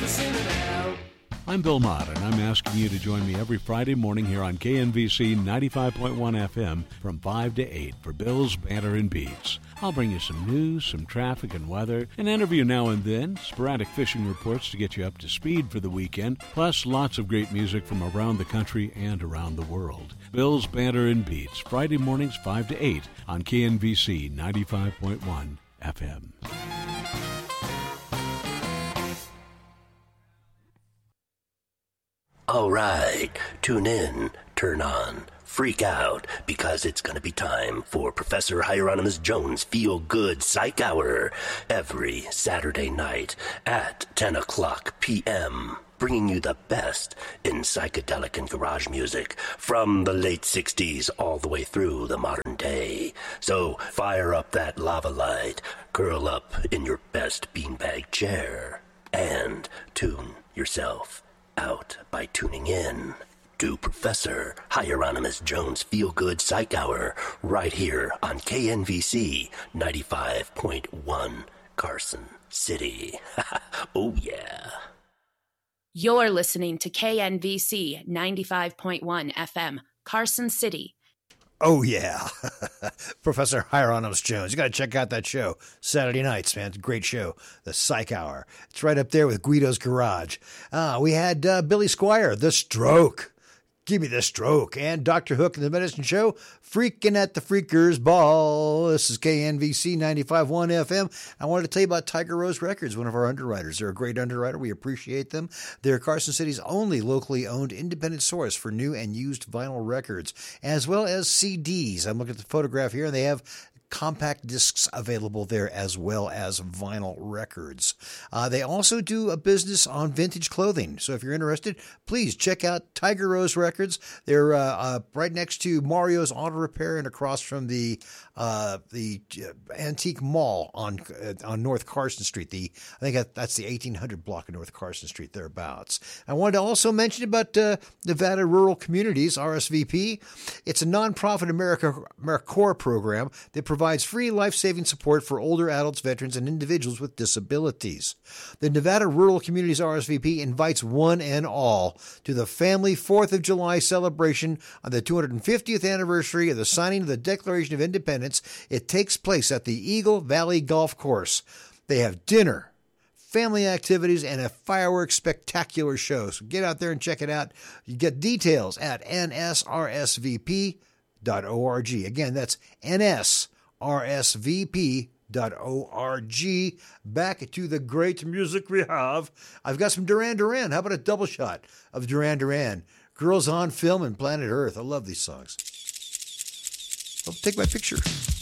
I'm Bill Mott, and I'm asking you to join me every Friday morning here on KNVC 95.1 FM from 5 to 8 for Bill's Banter and Beats. I'll bring you some news, some traffic and weather, an interview now and then, sporadic fishing reports to get you up to speed for the weekend, plus lots of great music from around the country and around the world. Bill's Banter and Beats, Friday mornings 5 to 8 on KNVC 95.1 FM. All right, tune in, turn on, freak out, because it's going to be time for Professor Hieronymus Jones' Feel Good Psych Hour every Saturday night at 10 o'clock p.m., bringing you the best in psychedelic and garage music from the late 60s all the way through the modern day. So fire up that lava light, curl up in your best beanbag chair, and tune yourself out by tuning in to Professor Hieronymus Jones' Feel Good Psych Hour right here on KNVC 95.1 Carson City. Oh yeah. You're listening to KNVC 95.1 FM, Carson City. Oh, yeah. Professor Hieronymus Jones. You got to check out that show. Saturday nights, man. It's a great show. The Psych Hour. It's right up there with Guido's Garage. We had Billy Squier, The Stroke. Give me the stroke. And Dr. Hook and the Medicine Show, Freaking at the Freakers Ball. This is KNVC 95.1 FM. I wanted to tell you about Tiger Rose Records, one of our underwriters. They're a great underwriter. We appreciate them. They're Carson City's only locally owned independent source for new and used vinyl records, as well as CDs. I'm looking at the photograph here, and they have compact discs available there as well as vinyl records. They also do a business on vintage clothing. So if you're interested, please check out Tiger Rose Records. They're right next to Mario's Auto Repair and across from the Antique Mall on North Carson Street. I think that's the 1800 block of North Carson Street, thereabouts. I wanted to also mention about Nevada Rural Communities, RSVP. It's a nonprofit AmeriCorps program that provides free life-saving support for older adults, veterans, and individuals with disabilities. The Nevada Rural Communities RSVP invites one and all to the family 4th of July celebration on the 250th anniversary of the signing of the Declaration of Independence. It takes place at the Eagle Valley Golf Course. They have dinner, family activities, and a fireworks spectacular show. So get out there and check it out. You get details at nsrsvp.org. Again, that's nsrsvp.org. Back to the great music we have. I've got some Duran Duran. How about a double shot of Duran Duran? Girls on Film and Planet Earth. I love these songs. I'll take my picture.